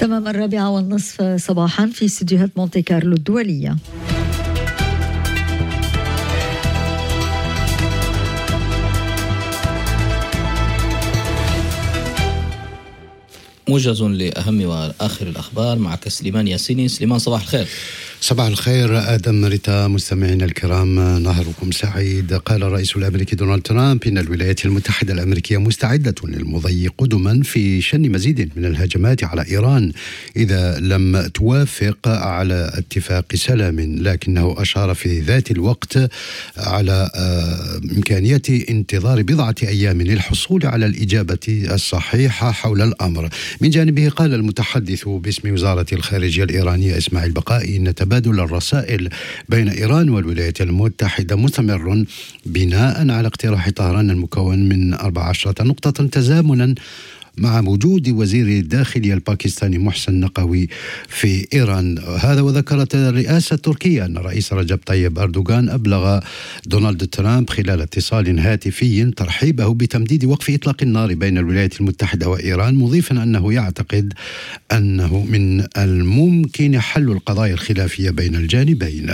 تمام 4:30 صباحا في استديوهات مونتي كارلو الدولية. موجز لأهم وآخر الأخبار معك سليمان ياسيني. سليمان صباح الخير. صباح الخير آدم ريتا. مستمعينا الكرام، نهاركم سعيد. قال الرئيس الأمريكي دونالد ترامب إن الولايات المتحدة الأمريكية مستعدة للمضي قدما في شن مزيد من الهجمات على إيران إذا لم توافق على اتفاق سلام، لكنه أشار في ذات الوقت على إمكانية انتظار بضعة أيام للحصول على الإجابة الصحيحة حول الأمر. من جانبه قال المتحدث باسم وزارة الخارجية الإيرانية إسماعيل بقائي إن تبادل الرسائل بين إيران والولايات المتحدة مستمر بناء على اقتراح طهران المكون من 14 نقطة تزامنا مع وجود وزير الداخلية الباكستاني محسن نقوي في إيران. هذا وذكرت الرئاسة التركية أن الرئيس رجب طيب أردوغان أبلغ دونالد ترامب خلال اتصال هاتفي ترحيبه بتمديد وقف إطلاق النار بين الولايات المتحدة وإيران، مضيفا أنه يعتقد أنه من الممكن حل القضايا الخلافية بين الجانبين.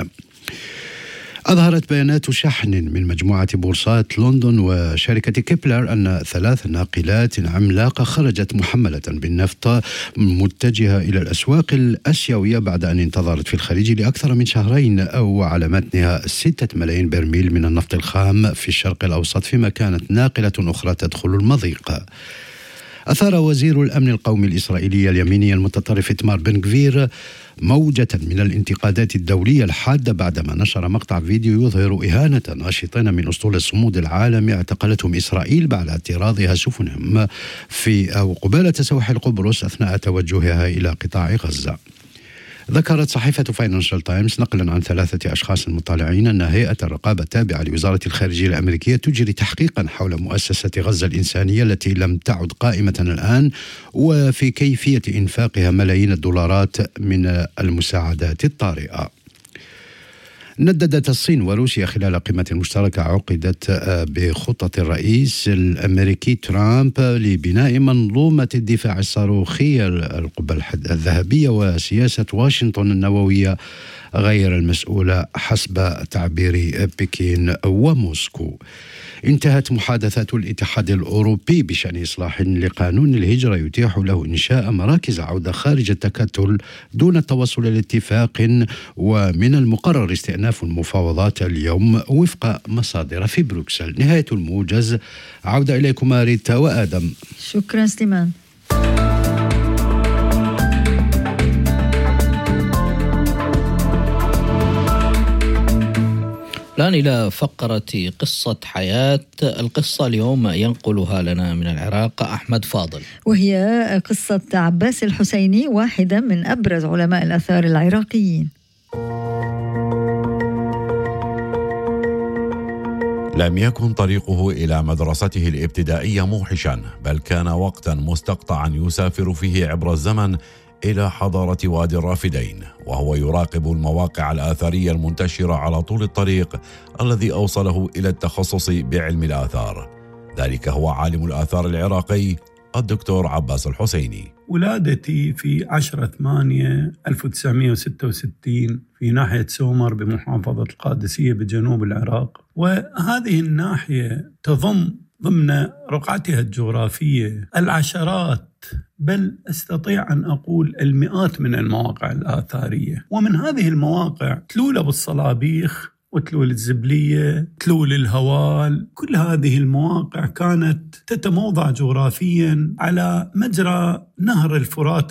أظهرت بيانات شحن من مجموعة بورصات لندن وشركة كيبلر أن 3 ناقلات عملاقة خرجت محملة بالنفط متجهة إلى الأسواق الآسيوية بعد أن انتظرت في الخليج لأكثر من شهرين، أو على متنها 6 ملايين برميل من النفط الخام في الشرق الأوسط، فيما كانت ناقلة أخرى تدخل المضيق. أثار وزير الأمن القومي الإسرائيلي اليميني المتطرف إتمار بن غفير موجة من الانتقادات الدولية الحادة بعدما نشر مقطع فيديو يظهر إهانة ناشطين من أسطول الصمود العالمي اعتقلتهم إسرائيل بعد اعتراضها سفنهم في أو قبالة سواحل قبرص أثناء توجهها إلى قطاع غزة. ذكرت صحيفة فاينانشال تايمز نقلا عن 3 أشخاص مطالعين أن هيئة الرقابة التابعة لوزارة الخارجية الأمريكية تجري تحقيقا حول مؤسسة غزة الإنسانية التي لم تعد قائمة الآن، وفي كيفية إنفاقها ملايين الدولارات من المساعدات الطارئة. نددت الصين وروسيا خلال قمة مشتركة عقدت بخطة الرئيس الأمريكي ترامب لبناء منظومة الدفاع الصاروخية القبة الذهبية وسياسة واشنطن النووية غير المسؤولة حسب تعبير بكين وموسكو. انتهت محادثات الاتحاد الأوروبي بشأن إصلاح لقانون الهجرة يتيح له إنشاء مراكز عودة خارج التكتل دون التوصل لاتفاق، ومن المقرر استئناف المفاوضات اليوم وفق مصادر في بروكسل. نهاية الموجز. عودة إليكم ريتا وآدم. شكرا سليمان. الآن إلى فقرة قصة حياة. القصة اليوم ينقلها لنا من العراق أحمد فاضل، وهي قصة عباس الحسيني، واحدة من أبرز علماء الآثار العراقيين. لم يكن طريقه إلى مدرسته الابتدائية موحشا، بل كان وقتا مستقطعا يسافر فيه عبر الزمن إلى حضارة وادي الرافدين، وهو يراقب المواقع الآثارية المنتشرة على طول الطريق الذي أوصله إلى التخصص بعلم الآثار. ذلك هو عالم الآثار العراقي الدكتور عباس الحسيني. ولادتي في 10/8/1966 في ناحية سومر بمحافظة القادسية بجنوب العراق، وهذه الناحية تضم ضمن رقعتها الجغرافية العشرات بل أستطيع أن أقول المئات من المواقع الآثارية. ومن هذه المواقع تلول أبو الصلابيخ وتلول الزبلية، تلول الهوال، كل هذه المواقع كانت تتموضع جغرافيا على مجرى نهر الفرات